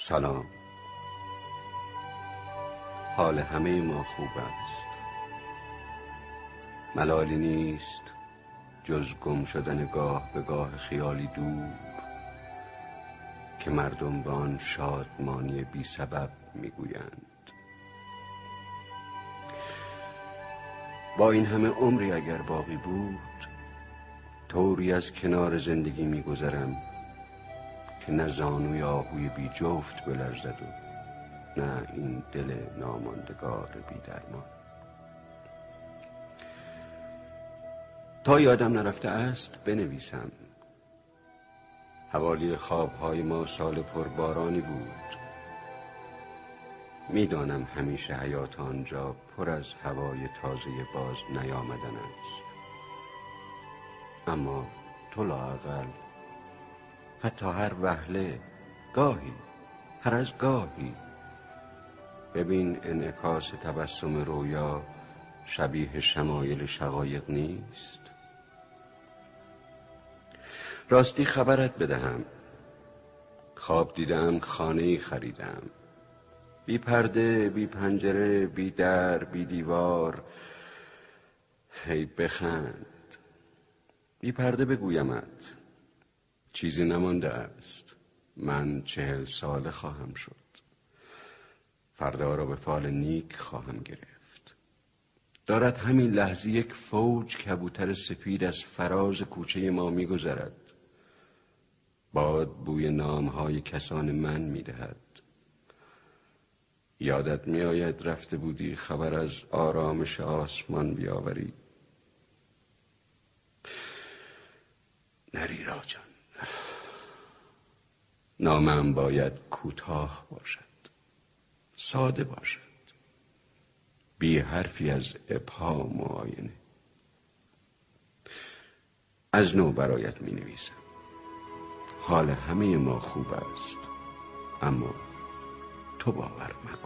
سلام. حال همه ما خوب است. ملالی نیست جز گم شدن گاه به گاه خیالی دور که مردم به آن شادمانی بی سبب میگویند. با این همه عمری اگر باقی بود، طوری از کنار زندگی میگذرم که نه زانوی آهوی بی جفت بلرزد و نه این دل ناماندگار بی درمان. تا یادم نرفته است بنویسم. حوالی خوابهای ما سال پربارانی بود. میدانم همیشه حیات آنجا پر از هوای تازه باز نیامدن است، اما تو لااقل حتی هر وهله، گاهی، هر از گاهی ببین انعکاس تبسم رویا شبیه شمایل شقایق نیست. راستی خبرت بدهم، خواب دیدم خانه‌ای خریدم، بی پرده، بی پنجره، بی در، بی دیوار. هی بخند. بی پرده بگویمت چیزی نمانده است. من 40 ساله خواهم شد. فردا را به فال نیک خواهم گرفت. دارد همین لحظه یک فوج کبوتر سپید از فراز کوچه ما می‌گذرد. باد بوی نام‌های کسان من می‌دهد. یادت می‌آید رفته بودی خبر از آرامش آسمان بیاوری؟ نری راجان. نامم باید کوتاه باشد، ساده باشد، بی حرفی از ابهام و آینه. از نو برایت می نویسم. حال همه ما خوب است، اما تو باور مکن.